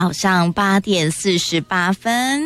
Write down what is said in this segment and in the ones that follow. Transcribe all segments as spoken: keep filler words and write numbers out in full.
早上八点四十八分。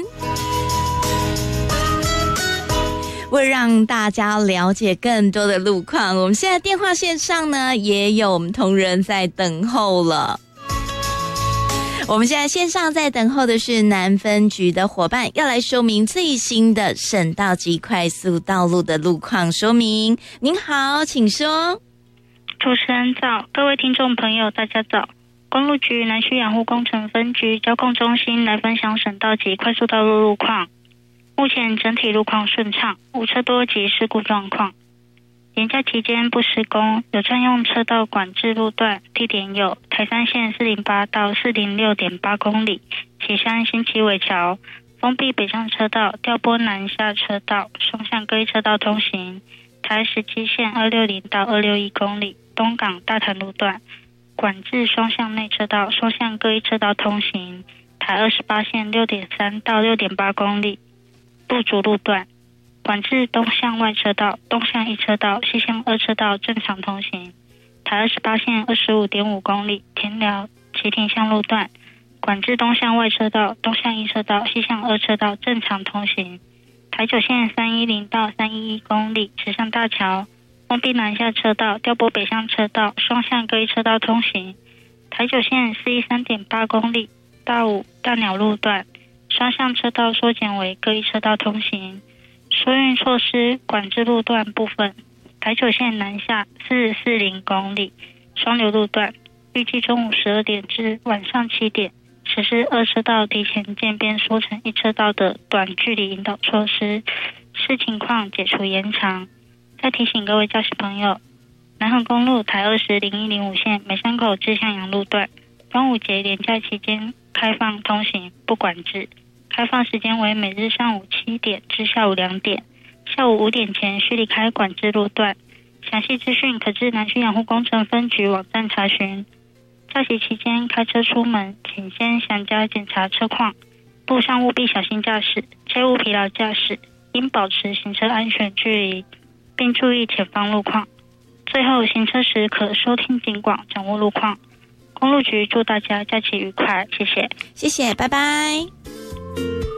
为了让大家了解更多的路况，我们现在电话线上呢也有我们同仁在等候了。我们现在线上在等候的是南分局的伙伴，要来说明最新的省道及快速道路的路况说明。您好，请说。 主持人早，各位听众朋友大家早。公路局南区养护工程分局交控中心来分享省道及快速道路路况。目前整体路况顺畅，无车多及事故状况。连假期间不施工，有占用车道管制路段，地点有台三线四零八到四零六点八公里，旗山新旗尾桥，封闭北上车道，调拨南下车道，双向各一车道通行。台十七线二六零到二六一公里，东港大潭路段，管制双向内车道，双向各一车道通行。台二十八线六点三到六点八公里，路竹路段，管制东向外车道，东向一车道，西向二车道正常通行。台二十八线二十五点五公里，田寮旗亭巷路段，管制东向外车道，东向一车道，西向二车道正常通行。台九线三一零到三一一公里，池上大桥，封闭南下车道，调拨北向车道，双向各一车道通行。台九线四一三点八公里，大武大鸟路段，双向车道缩减为各一车道通行。疏运措施管制路段部分，台九线南下四四零公里，双流路段，预计中午十二点至晚上七点实施二车道提前渐变缩成一车道的短距离引导措施，视情况解除延长。再提醒各位驾驶朋友，南横公路台二十零一零五线美山口至向阳路段，端午节连假期间开放通行不管制，开放时间为每日上午七点至下午两点，下午五点前需离开管制路段。详细资讯可至南区养护工程分局网站查询。假期期间开车出门，请先详加检查车况，路上务必小心驾驶，切勿疲劳驾驶，应保持行车安全距离，并注意前方路况。最后，行车时可收听警广，掌握路况。公路局祝大家假期愉快，谢谢。 谢谢，拜拜。